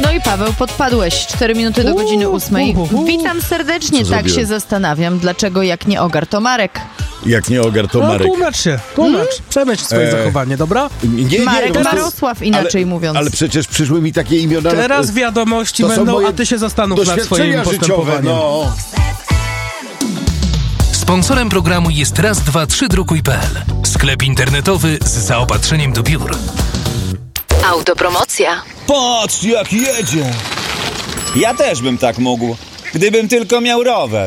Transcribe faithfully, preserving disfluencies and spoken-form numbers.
No i Paweł, podpadłeś. cztery minuty do godziny ósmej. Witam serdecznie, Co tak zrobiłem? się zastanawiam, dlaczego jak nie Ogar, to Marek. Jak nie Ogar, to No Marek. tłumacz się, tłumacz. Hmm? Przemyśl swoje E, zachowanie, dobra? Nie, nie, Marek no, Marosław, inaczej ale, mówiąc. Ale przecież przyszły mi takie imiona... Teraz wiadomości to są będą, moje a ty się zastanów nad swoim doświadczenia życiowe, postępowaniem. no. Sponsorem programu jest raz dwa trzy drukuj kropka pe el. Sklep internetowy z zaopatrzeniem do biur. Autopromocja. Patrz, jak jedzie! Ja też bym tak mógł, gdybym tylko miał rower.